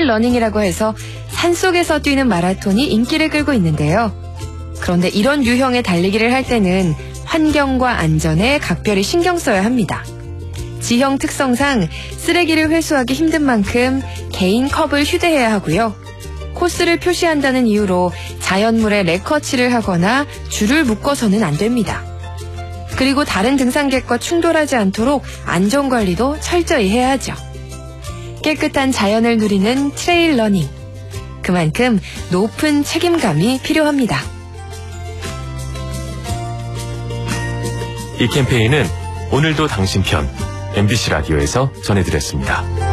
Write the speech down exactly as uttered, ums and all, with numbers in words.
트레일 러닝이라고 해서 산속에서 뛰는 마라톤이 인기를 끌고 있는데요. 그런데 이런 유형의 달리기를 할 때는 환경과 안전에 각별히 신경 써야 합니다. 지형 특성상 쓰레기를 회수하기 힘든 만큼 개인 컵을 휴대해야 하고요. 코스를 표시한다는 이유로 자연물에 레커치를 하거나 줄을 묶어서는 안 됩니다. 그리고 다른 등산객과 충돌하지 않도록 안전관리도 철저히 해야 하죠. 깨끗한 자연을 누리는 트레일 러닝. 그만큼 높은 책임감이 필요합니다. 이 캠페인은 오늘도 당신 편 엠비씨 라디오에서 전해드렸습니다.